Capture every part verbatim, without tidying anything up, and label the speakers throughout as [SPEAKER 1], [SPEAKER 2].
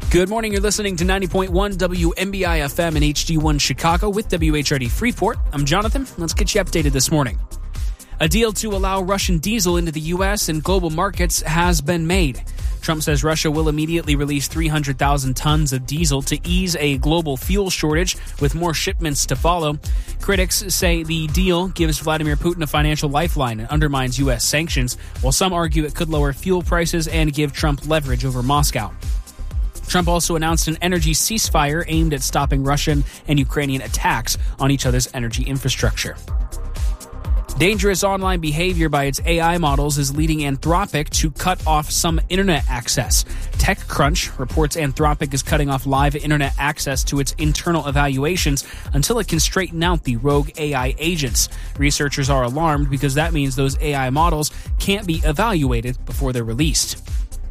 [SPEAKER 1] Good morning. You're listening to ninety point one W M B I F M and H D one Chicago with W H R D Freeport. I'm Jonathan. Let's get you updated this morning. A deal to allow Russian diesel into the U S and global markets has been made. Trump says Russia will immediately release three hundred thousand tons of diesel to ease a global fuel shortage, with more shipments to follow. Critics say the deal gives Vladimir Putin a financial lifeline and undermines U S sanctions, while some argue it could lower fuel prices and give Trump leverage over Moscow. Trump also announced an energy ceasefire aimed at stopping Russian and Ukrainian attacks on each other's energy infrastructure. Dangerous online behavior by its A I models is leading Anthropic to cut off some internet access. TechCrunch reports Anthropic is cutting off live internet access to its internal evaluations until it can straighten out the rogue A I agents. Researchers are alarmed because that means those A I models can't be evaluated before they're released.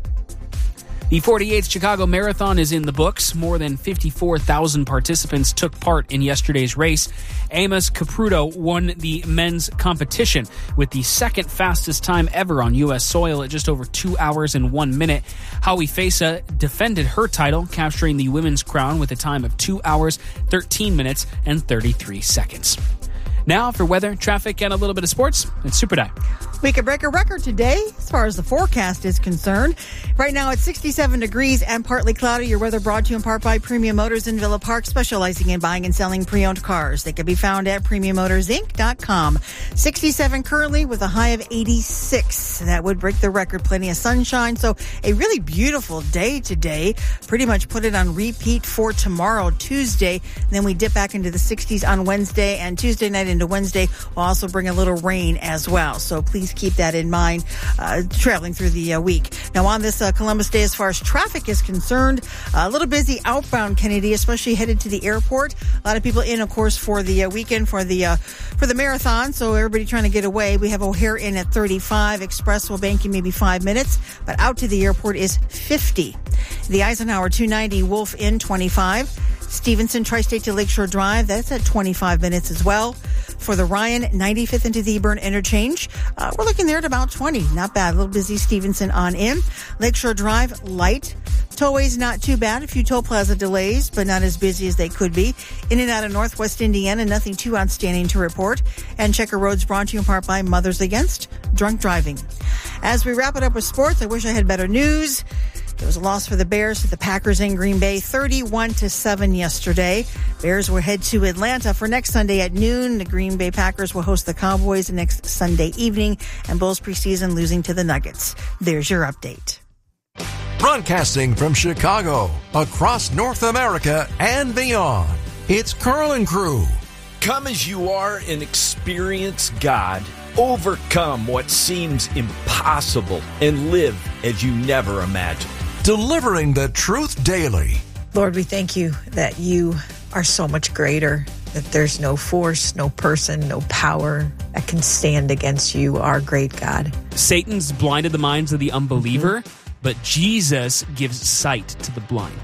[SPEAKER 1] The forty-eighth Chicago Marathon is in the books. More than fifty-four thousand participants took part in yesterday's race. Amos Caputo won the men's competition with the second fastest time ever on U S soil at just over two hours and one minute. Howie Fesa defended her title, capturing the women's crown with a time of two hours, thirteen minutes, and thirty-three seconds. Now for weather, traffic, and a little bit of sports, it's Super Di.
[SPEAKER 2] We could break a record today as far as the forecast is concerned. Right now it's sixty-seven degrees and partly cloudy. Your weather brought to you in part by Premium Motors in Villa Park, specializing in buying and selling pre-owned cars. They can be found at premium motors inc dot com. sixty-seven currently with a high of eighty-six. That would break the record. Plenty of sunshine. So a really beautiful day today. Pretty much put it on repeat for tomorrow, Tuesday. And then we dip back into the sixties on Wednesday, and Tuesday night into Wednesday will also bring a little rain as well. So please keep that in mind uh, traveling through the uh, week. Now on this uh, Columbus Day, as far as traffic is concerned, uh, a little busy outbound Kennedy, especially headed to the airport. A lot of people in, of course, for the uh, weekend for the uh, for the marathon. So everybody trying to get away. We have O'Hare in at thirty-five. Express will bank you maybe five minutes, but out to the airport is fifty. The Eisenhower two ninety Wolf in twenty-five. Stevenson Tri-State to Lakeshore Drive, that's at twenty-five minutes as well. For the Ryan, ninety-fifth into the Eburn Interchange, uh, we're looking there at about twenty. Not bad. A little busy Stevenson on in. Lakeshore Drive, light. Tollway's not too bad. A few toll plaza delays, but not as busy as they could be. In and out of Northwest Indiana, nothing too outstanding to report. And Checker Road's brought to you in part by Mothers Against Drunk Driving. As we wrap it up with sports, I wish I had better news. There was a loss for the Bears to the Packers in Green Bay, thirty-one to seven yesterday. Bears will head to Atlanta for next Sunday at noon. The Green Bay Packers will host the Cowboys next Sunday evening, and Bulls preseason losing to the Nuggets. There's your update.
[SPEAKER 3] Broadcasting from Chicago, across North America and beyond, it's Carl and Crew.
[SPEAKER 4] Come as you are and experience God. Overcome what seems impossible and live as you never imagined.
[SPEAKER 3] Delivering the truth daily.
[SPEAKER 5] Lord, we thank you that you are so much greater, that there's no force, no person, no power that can stand against you, our great God.
[SPEAKER 1] Satan's blinded the minds of the unbeliever, mm-hmm. but Jesus gives sight to the blind.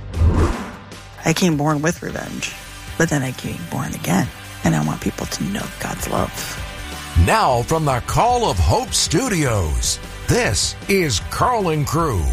[SPEAKER 2] I came born with revenge, but then I came born again, and I want people to know God's love.
[SPEAKER 3] Now from the Call of Hope Studios, this is Carl and Crew.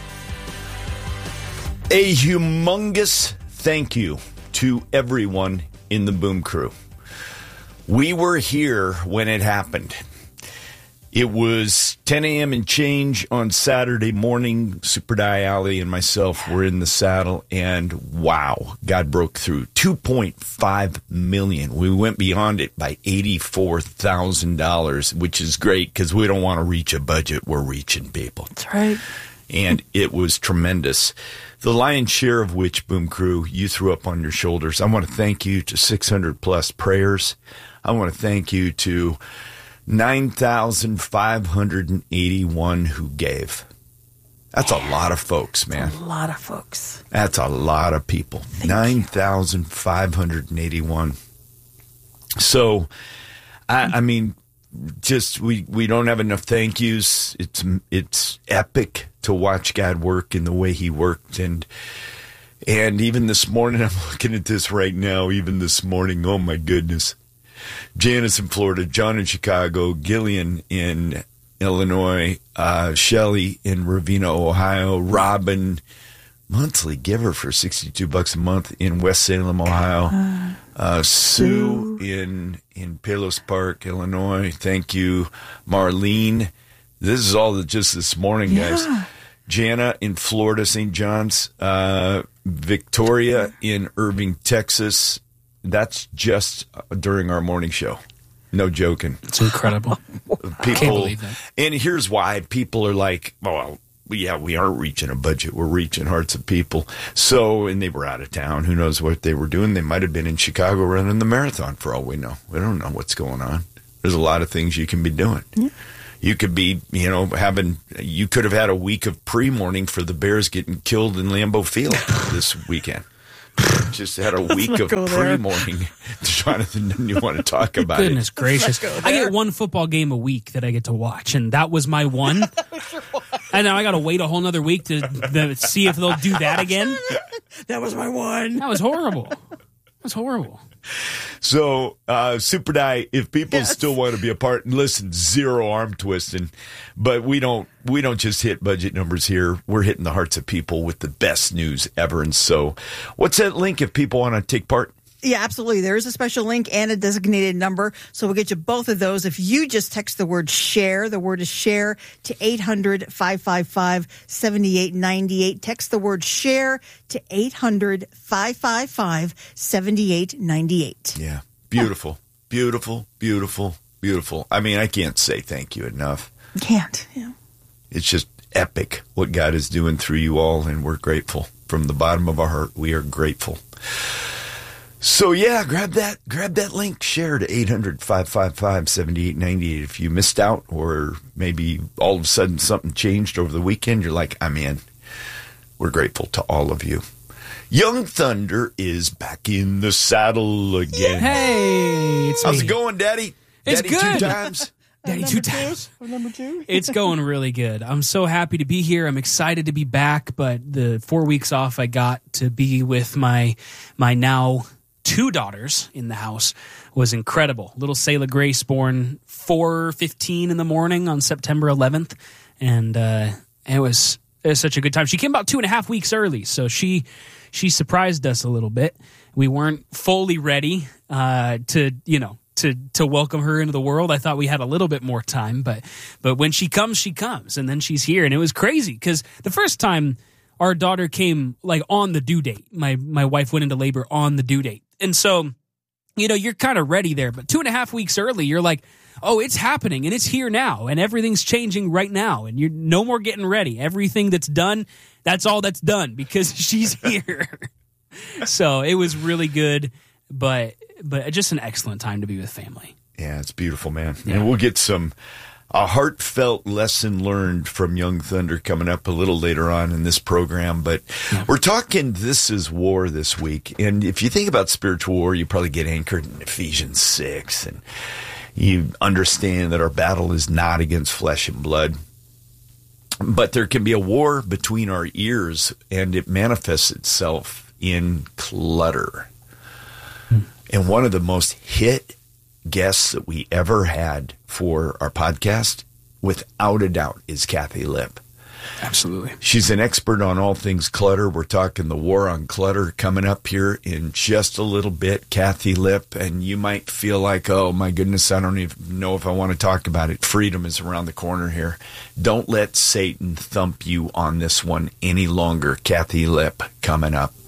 [SPEAKER 4] A humongous thank you to everyone in the Boom Crew. We were here when it happened. It was ten a.m. and change on Saturday morning. Super Di Alley and myself were in the saddle, and wow, God broke through. two point five million dollars. We went beyond it by eighty-four thousand dollars, which is great because we don't want to reach a budget. We're reaching people.
[SPEAKER 2] That's right.
[SPEAKER 4] And it was tremendous. The lion's share of which, Boom Crew, you threw up on your shoulders. I want to thank you to six hundred plus prayers. I want to thank you to nine thousand five hundred eighty-one who gave. That's a lot of folks, man.
[SPEAKER 2] That's a lot of folks.
[SPEAKER 4] That's a lot of people. nine thousand five hundred eighty-one. So, I, I mean, just we, we don't have enough thank yous. It's it's epic to watch God work in the way he worked. And and even this morning, I'm looking at this right now, even this morning, oh my goodness. Janice in Florida, John in Chicago, Gillian in Illinois, uh, Shelley in Ravina, Ohio, Robin, monthly giver for sixty-two bucks a month in West Salem, Ohio. Uh, Sue in in Palos Park, Illinois. Thank you, Marlene. This is all just this morning, guys.
[SPEAKER 2] Yeah.
[SPEAKER 4] Jana in Florida, Saint John's. Uh, Victoria in Irving, Texas. That's just during our morning show. No joking.
[SPEAKER 1] It's incredible.
[SPEAKER 4] People,
[SPEAKER 1] I can't believe that.
[SPEAKER 4] And here's why people are like, well, yeah, we aren't reaching a budget. We're reaching hearts of people. So, and they were out of town. Who knows what they were doing? They might have been in Chicago running the marathon for all we know. We don't know what's going on. There's a lot of things you can be doing. Yeah. You could be, you know, having, you could have had a week of pre-morning for the Bears getting killed in Lambeau Field this weekend. Just had a week of pre-morning. Jonathan, didn't you want to talk about
[SPEAKER 1] Goodness
[SPEAKER 4] it?
[SPEAKER 1] Goodness gracious. I get one football game a week that I get to watch, and that was my one. And now I got to wait a whole nother week to, to see if they'll do that again.
[SPEAKER 2] That was my one.
[SPEAKER 1] That was horrible. That was horrible.
[SPEAKER 4] So, uh, Super Die, if people
[SPEAKER 2] Yes.
[SPEAKER 4] still want to be a part, and listen, zero arm twisting, but we don't, we don't just hit budget numbers here. We're hitting the hearts of people with the best news ever. And so, what's that link if people want to take part?
[SPEAKER 2] Yeah, absolutely. There is a special link and a designated number. So we'll get you both of those. If you just text the word share, the word is share to eight hundred, five five five, seven eight nine eight. Text the word share to eight hundred, five five five, seven eight nine eight.
[SPEAKER 4] Yeah. Beautiful, beautiful, beautiful, beautiful. I mean, I can't say thank you enough.
[SPEAKER 2] Can't. Yeah.
[SPEAKER 4] It's just epic what God is doing through you all, and we're grateful. From the bottom of our heart, we are grateful. So, yeah, grab that grab that link, share to eight hundred, five five five, seven eight nine eight. If you missed out, or maybe all of a sudden something changed over the weekend, you're like, I'm in. We're grateful to all of you. Young Thunder is back in the saddle again.
[SPEAKER 1] Hey, it's
[SPEAKER 4] How's
[SPEAKER 1] me.
[SPEAKER 4] it going, Daddy?
[SPEAKER 1] It's
[SPEAKER 4] Daddy
[SPEAKER 1] good.
[SPEAKER 4] two times?
[SPEAKER 1] Daddy two times.
[SPEAKER 2] Number two.
[SPEAKER 1] It's going really good. I'm so happy to be here. I'm excited to be back, but the four weeks off I got to be with my my now two daughters in the house was incredible. Little Sayla Grace born four fifteen in the morning on September eleventh, and uh, it was it was such a good time. She came about two and a half weeks early, so she she surprised us a little bit. We weren't fully ready uh, to you know. to to welcome her into the world. I thought we had a little bit more time, but but when she comes, she comes, and then she's here, and it was crazy because the first time our daughter came like on the due date, my my wife went into labor on the due date, and so you know you're kind of ready there, but two and a half weeks early, you're like, oh, it's happening, and it's here now, and everything's changing right now, and you're no more getting ready. Everything that's done, that's all that's done because she's here. So it was really good, but. But just an excellent time to be with family.
[SPEAKER 4] Yeah, it's beautiful, man.
[SPEAKER 1] Yeah.
[SPEAKER 4] And we'll get some a heartfelt lesson learned from Young Thunder coming up a little later on in this program. But yeah. We're talking This Is War this week. And if you think about spiritual war, you probably get anchored in Ephesians six. And you understand that our battle is not against flesh and blood. But there can be a war between our ears, and it manifests itself in clutter. And one of the most hit guests that we ever had for our podcast, without a doubt, is Kathy Lipp.
[SPEAKER 1] Absolutely.
[SPEAKER 4] She's an expert on all things clutter. We're talking the war on clutter coming up here in just a little bit. Kathy Lipp, and you might feel like, oh, my goodness, I don't even know if I want to talk about it. Freedom is around the corner here. Don't let Satan thump you on this one any longer. Kathy Lipp coming up.